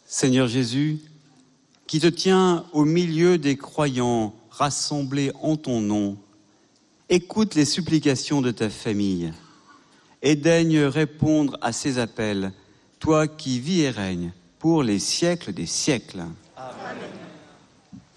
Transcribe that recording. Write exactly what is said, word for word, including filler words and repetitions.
Seigneur Jésus, qui te tiens au milieu des croyants rassemblés en ton nom, écoute les supplications de ta famille et daigne répondre à ces appels, toi qui vis et règnes pour les siècles des siècles.